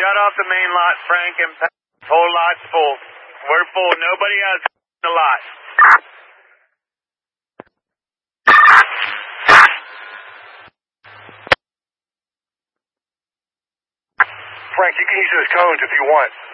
Shut off the main lot, Frank, and whole lot's full. We're full. Nobody else in the lot. Frank, you can use those cones if you want.